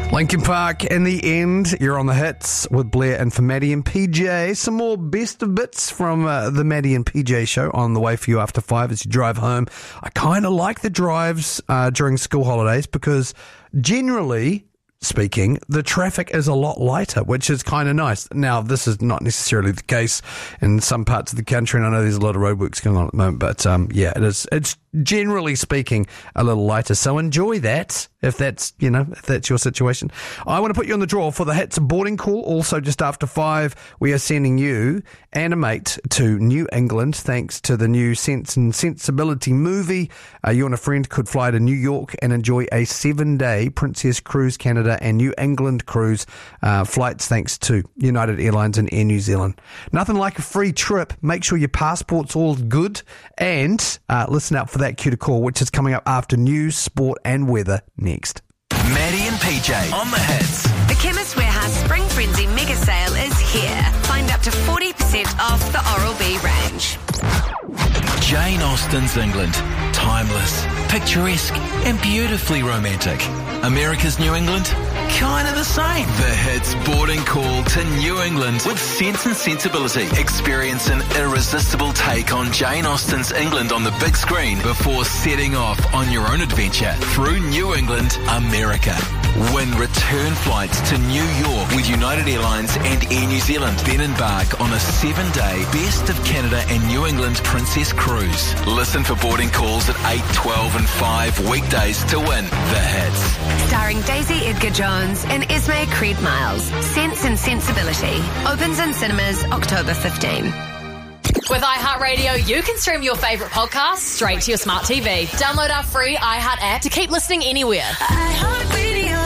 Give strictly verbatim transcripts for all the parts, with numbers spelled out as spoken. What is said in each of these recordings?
Linkin Park, in the end, you're on the hits with Blair and for Maddie and P J. Some more best of bits from uh, the Maddie and P J show on the way for you after five as you drive home. I kind of like the drives uh, during school holidays because generally speaking, the traffic is a lot lighter, which is kind of nice. Now, this is not necessarily the case in some parts of the country, and I know there's a lot of roadworks going on at the moment, but um, yeah, it is. It's generally speaking a little lighter, so enjoy that if that's, you know, if that's your situation. I want to put you on the draw for the Hits boarding call. Also, just after five, we are sending you and a mate to New England thanks to the new Sense and Sensibility movie. Uh, you and a friend could fly to New York and enjoy a seven-day Princess Cruise Canada and New England cruise uh, flights thanks to United Airlines and Air New Zealand. Nothing like a free trip. Make sure your passport's all good and uh, listen out for that cue to call, which is coming up after news, sport and weather next. Maddie and P J on the Hits. The Chemist Warehouse Spring Frenzy mega sale is here. Find up to forty percent off the Oral-B range. Jane Austen's England. Timeless, picturesque and beautifully romantic. America's New England? Kind of the same. The Hits boarding call to New England with Sense and Sensibility. Experience an irresistible take on Jane Austen's England on the big screen before setting off on your own adventure through New England, America. Win return flights to New York with United Airlines and Air New Zealand. Then embark on a seven-day Best of Canada and New England Princess Cruise. Listen for boarding calls at eight, twelve and five weekdays to win the Hits. Starring Daisy Edgar Jones and Esme Creed Miles. Sense and Sensibility. Opens in cinemas October fifteenth. With iHeartRadio, you can stream your favourite podcasts straight to your smart T V. Download our free iHeart app to keep listening anywhere. iHeartRadio.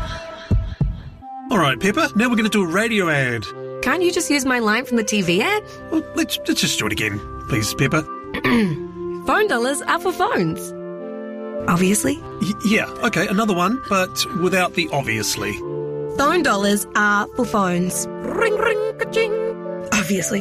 All right, Pepper, now we're going to do a radio ad. Can't you just use my line from the T V ad? Well, let's, let's just do it again, please, Pepper. Phone dollars are for phones. Obviously. Y- yeah, okay, another one, but without the obviously. Phone dollars are for phones. Ring, ring, ka-ching. Obviously.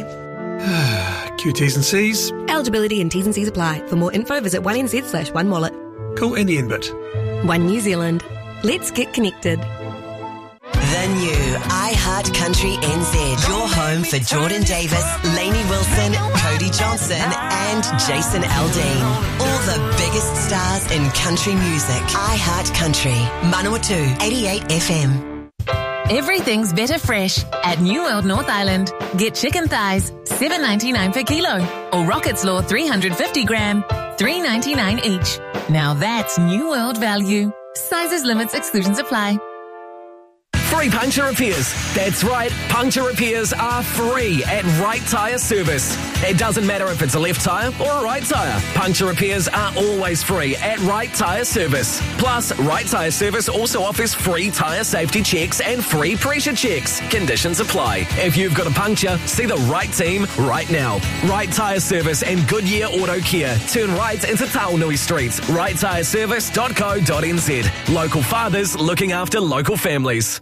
Q T's and C's. Eligibility and T's and C's apply. For more info, visit one N Z slash one wallet. Cool, and the end bit. One New Zealand. Let's get connected. The new iHeart Country N Z. Your home for Jordan Davis, Lainey Wilson, Cody Johnson and Jason Aldean. All the biggest stars in country music. iHeart Country. Manawatu, eighty-eight F M. Everything's better fresh at New World North Island. Get chicken thighs, seven ninety-nine per kilo, or Rockets Law three hundred fifty gram, three ninety-nine each. Now that's New World value. Sizes, limits, exclusions apply. Free puncture repairs. That's right, puncture repairs are free at Right Tyre Service. It doesn't matter if it's a left tyre or a right tyre. Puncture repairs are always free at Right Tyre Service. Plus, Right Tyre Service also offers free tyre safety checks and free pressure checks. Conditions apply. If you've got a puncture, see the right team right now. Right Tyre Service and Goodyear Auto Care. Turn right into Taonui Street. right tyre service dot co dot n z. Local fathers looking after local families.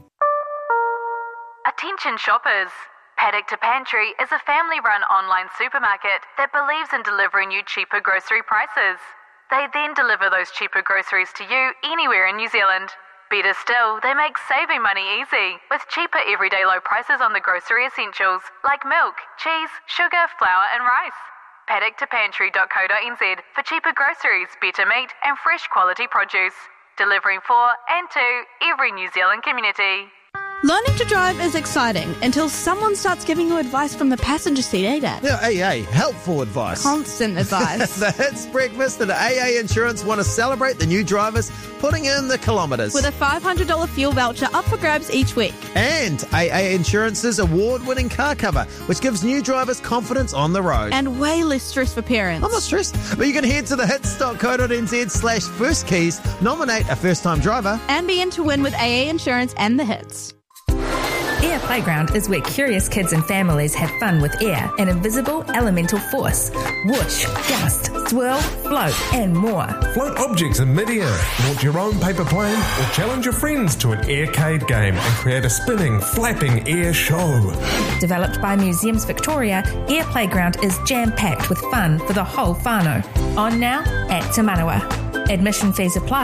Attention shoppers. Paddock to Pantry is a family-run online supermarket that believes in delivering you cheaper grocery prices. They then deliver those cheaper groceries to you anywhere in New Zealand. Better still, they make saving money easy with cheaper everyday low prices on the grocery essentials like milk, cheese, sugar, flour and rice. paddock to pantry dot co dot n z for cheaper groceries, better meat and fresh quality produce. Delivering for and to every New Zealand community. Learning to drive is exciting until someone starts giving you advice from the passenger seat, eh, Dad? Yeah, A A, helpful advice. Constant advice. The Hits Breakfast and A A Insurance want to celebrate the new drivers putting in the kilometres. With a five hundred dollars fuel voucher up for grabs each week. And A A Insurance's award-winning car cover, which gives new drivers confidence on the road. And way less stress for parents. I'm not stressed. But you can head to the hits dot co dot n z slash first keys, nominate a first-time driver. And be in to win with A A Insurance and the Hits. Air Playground is where curious kids and families have fun with air, an invisible elemental force. Whoosh, gust, swirl, float, and more. Float objects in mid-air, launch your own paper plane, or challenge your friends to an aircade game and create a spinning, flapping air show. Developed by Museums Victoria, Air Playground is jam-packed with fun for the whole whānau. On now at Te Manawa. Admission fees apply.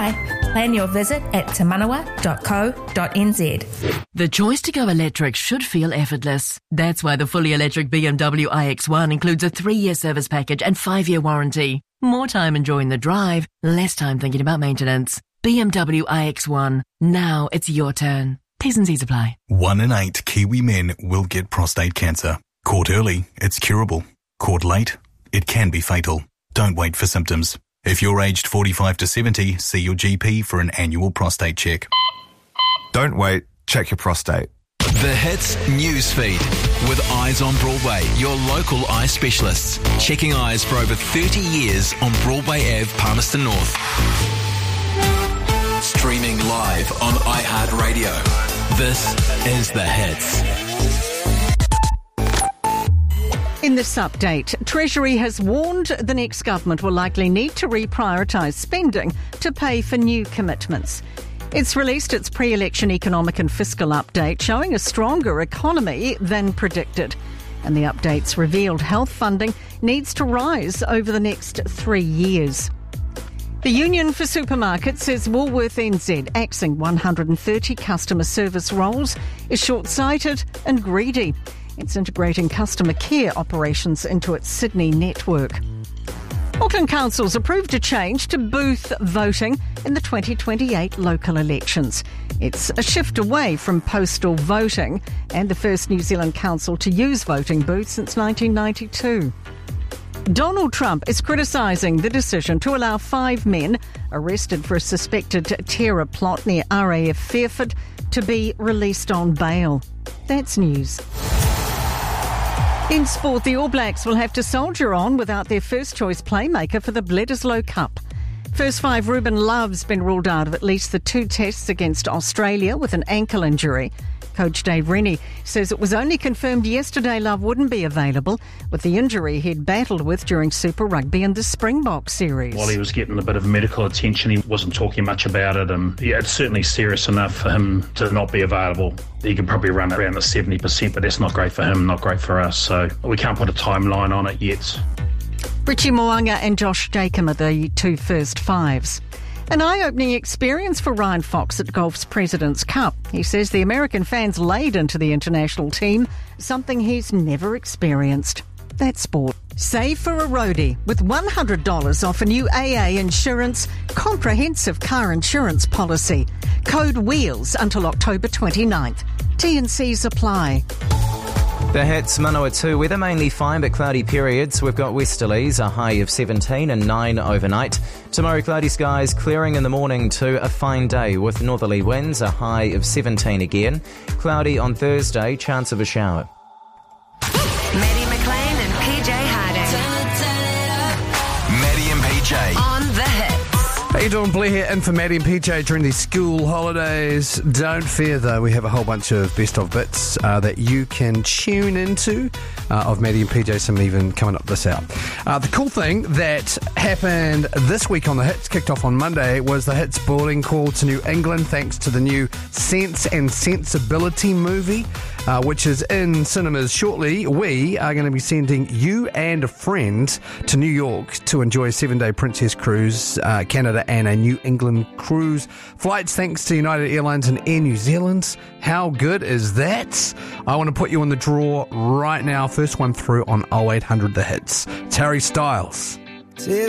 Plan your visit at te manawa dot co dot n z. The choice to go electric should feel effortless. That's why the fully electric B M W i X one includes a three-year service package and five-year warranty. More time enjoying the drive, less time thinking about maintenance. B M W i X one. Now it's your turn. T's and C's apply. One in eight Kiwi men will get prostate cancer. Caught early, it's curable. Caught late, it can be fatal. Don't wait for symptoms. If you're aged forty-five to seventy, see your G P for an annual prostate check. Don't wait, check your prostate. The Hits Newsfeed with Eyes on Broadway, your local eye specialists. Checking eyes for over thirty years on Broadway Avenue, Palmerston North. Streaming live on iHeartRadio. This is The Hits. In this update, Treasury has warned the next government will likely need to reprioritise spending to pay for new commitments. It's released its pre-election economic and fiscal update showing a stronger economy than predicted. And the update's revealed health funding needs to rise over the next three years. The Union for Supermarkets says Woolworth N Z axing one hundred thirty customer service roles is short-sighted and greedy. It's integrating customer care operations into its Sydney network. Auckland Council's approved a change to booth voting in the twenty twenty-eight local elections. It's a shift away from postal voting and the first New Zealand council to use voting booths since nineteen ninety-two. Donald Trump is criticising the decision to allow five men arrested for a suspected terror plot near R A F Fairford to be released on bail. That's news. In sport, the All Blacks will have to soldier on without their first-choice playmaker for the Bledisloe Cup. First five, Ruben Love's been ruled out of at least the two tests against Australia with an ankle injury. Coach Dave Rennie says it was only confirmed yesterday Love wouldn't be available with the injury he'd battled with during Super Rugby and the Springbok series. While he was getting a bit of medical attention, he wasn't talking much about it, and yeah, it's certainly serious enough for him to not be available. He can probably run around the seventy percent, but that's not great for him, not great for us, so we can't put a timeline on it yet. Richie Mo'unga and Josh Jacob are the two first fives. An eye-opening experience for Ryan Fox at golf's President's Cup. He says the American fans laid into the international team, something he's never experienced. That's sport. Save for a roadie with one hundred dollars off a new A A Insurance comprehensive car insurance policy. Code WHEELS until October twenty-ninth. T and C's apply. The Hits, Manawatu weather mainly fine but cloudy periods. We've got westerlies, a high of seventeen and nine overnight. Tomorrow cloudy skies, clearing in the morning to a fine day with northerly winds, a high of seventeen again. Cloudy on Thursday, chance of a shower. Maddie McLean and P J Harding. Maddie and P J. On The Hits. How you doing? Blair here in for Maddie and P J during these school holidays. Don't fear though, we have a whole bunch of best of bits uh, that you can tune into uh, of Maddie and P J, some even coming up this hour. Uh, the cool thing that happened this week on the Hits, kicked off on Monday, was the Hits boarding call to New England thanks to the new Sense and Sensibility movie, uh, which is in cinemas shortly. We are going to be sending you and a friend to New York to enjoy a seven-day Princess Cruise, uh, Canada and a New England cruise. Flights thanks to United Airlines and Air New Zealand. How good is that? I want to put you in the draw right now. First one through on oh eight hundred The Hits. It's Harry Styles.